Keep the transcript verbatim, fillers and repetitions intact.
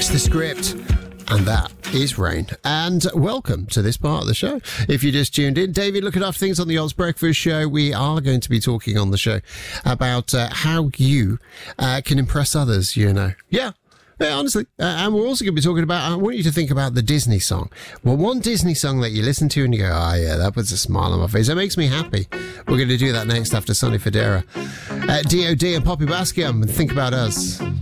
the script. And that is Rain. And welcome to this part of the show. If you just tuned in, David looking after things on the Oz Breakfast Show. We are going to be talking on the show about uh, how you uh, can impress others, you know. Yeah. Yeah, honestly. Uh, and we're also going to be talking about, I want you to think about the Disney song. Well, one Disney song that you listen to and you go, oh, yeah, that puts a smile on my face. That makes me happy. We're going to do that next after Sonny Fodera. Uh, D O D and Poppy Bascom, and Think About Us.